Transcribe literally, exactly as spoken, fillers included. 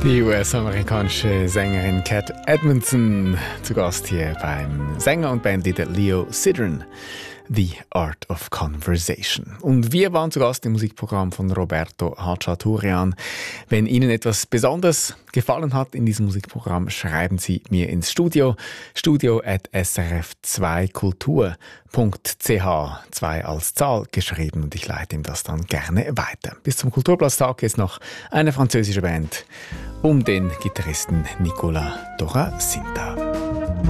Die U S-amerikanische Sängerin Cat Edmondson zu Gast hier beim Sänger und Bandleader Leo Sidran. The Art of Conversation. Und wir waren zu Gast im Musikprogramm von Roberto Hachaturian. Wenn Ihnen etwas besonders gefallen hat in diesem Musikprogramm, schreiben Sie mir ins Studio. studio at s r f zwei kultur punkt c h. zwei als Zahl geschrieben und ich leite ihm das dann gerne weiter. Bis zum Kulturplatztag ist noch eine französische Band um den Gitarristen Nicolas Doracinta.